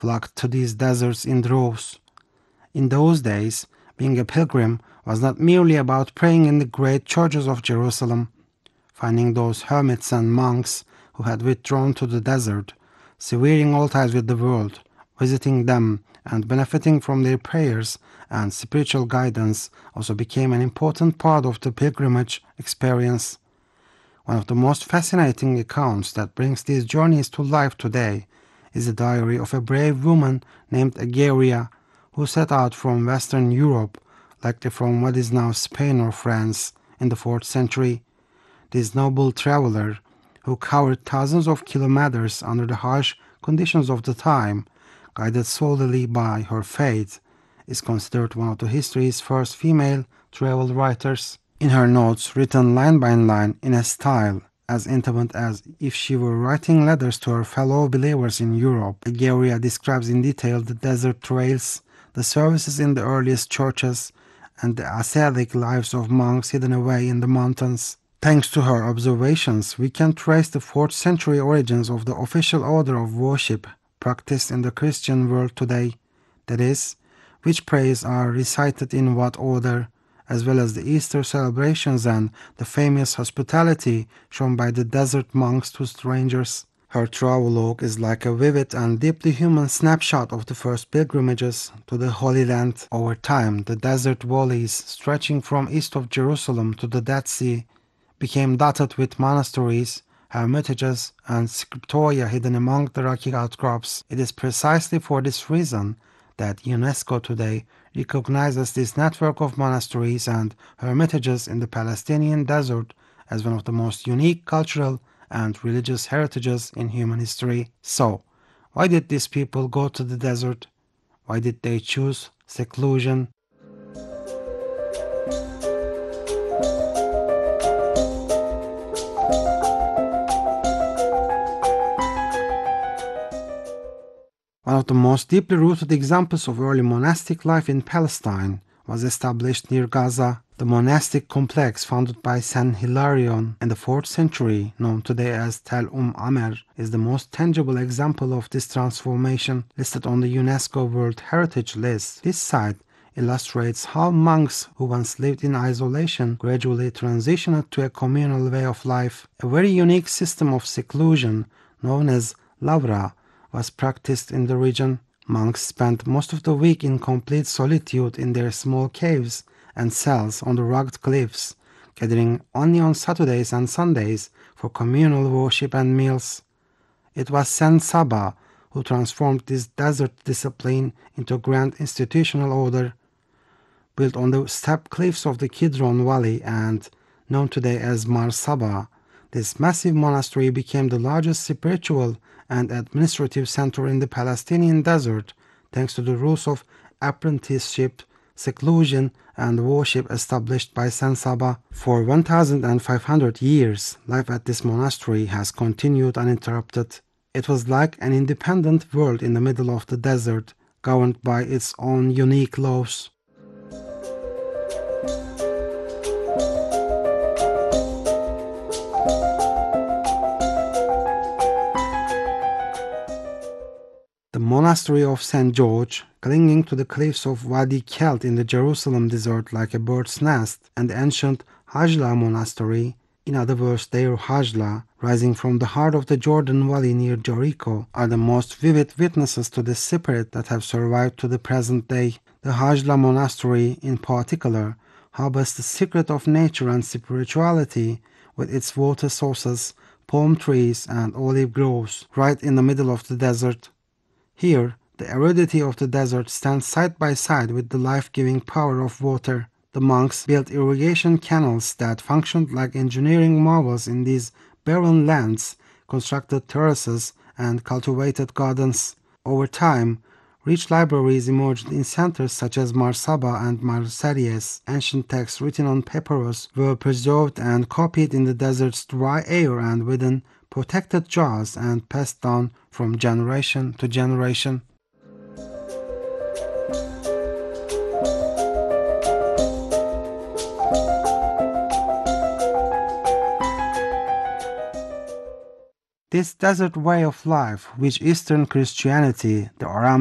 flocked to these deserts in droves. In those days, being a pilgrim was not merely about praying in the great churches of Jerusalem. Finding those hermits and monks who had withdrawn to the desert, severing all ties with the world, visiting them and benefiting from their prayers and spiritual guidance also became an important part of the pilgrimage experience. One of the most fascinating accounts that brings these journeys to life today is the diary of a brave woman named Egeria, who set out from Western Europe, likely from what is now Spain or France, in the 4th century. This noble traveler, who covered thousands of kilometers under the harsh conditions of the time, guided solely by her faith, is considered one of the history's first female travel writers. In her notes, written line by line in a style as intimate as if she were writing letters to her fellow believers in Europe, Egeria describes in detail the desert trails, the services in the earliest churches, and the ascetic lives of monks hidden away in the mountains. Thanks to her observations, we can trace the 4th century origins of the official order of worship practiced in the Christian world today, that is, which prayers are recited in what order, as well as the Easter celebrations and the famous hospitality shown by the desert monks to strangers. Her travelogue is like a vivid and deeply human snapshot of the first pilgrimages to the Holy Land. Over time, the desert valleys stretching from east of Jerusalem to the Dead Sea became dotted with monasteries, hermitages, and scriptoria hidden among the rocky outcrops. It is precisely for this reason that UNESCO today recognizes this network of monasteries and hermitages in the Palestinian desert as one of the most unique cultural and religious heritages in human history. So, why did these people go to the desert? Why did they choose seclusion? One of the most deeply rooted examples of early monastic life in Palestine was established near Gaza. The monastic complex founded by Saint Hilarion in the 4th century, known today as Tel Amer, is the most tangible example of this transformation. Listed on the UNESCO World Heritage List, this site illustrates how monks who once lived in isolation gradually transitioned to a communal way of life. A very unique system of seclusion, known as lavra, was practiced in the region. Monks spent most of the week in complete solitude in their small caves and cells on the rugged cliffs, gathering only on Saturdays and Sundays for communal worship and meals. It was Saint Saba who transformed this desert discipline into a grand institutional order. Built on the steep cliffs of the Kidron Valley and known today as Mar Saba, this massive monastery became the largest spiritual and administrative center in the Palestinian desert, thanks to the rules of apprenticeship, seclusion, and worship established by Saint Saba. For 1,500 years, life at this monastery has continued uninterrupted. It was like an independent world in the middle of the desert, governed by its own unique laws. The monastery of St. George, clinging to the cliffs of Wadi Kelt in the Jerusalem desert like a bird's nest, and the ancient Hajla monastery, in other words Deir Hajla, rising from the heart of the Jordan Valley near Jericho, are the most vivid witnesses to the spirit that have survived to the present day. The Hajla monastery, in particular, harbors the secret of nature and spirituality with its water sources, palm trees, and olive groves right in the middle of the desert. Here, the aridity of the desert stands side by side with the life-giving power of water. The monks built irrigation canals that functioned like engineering marvels in these barren lands, constructed terraces, and cultivated gardens. Over time, rich libraries emerged in centers such as Mar Saba and Mar Saries. Ancient texts written on papyrus were preserved and copied in the desert's dry air and within protected jars and passed down from generation to generation. This desert way of life, which Eastern Christianity, the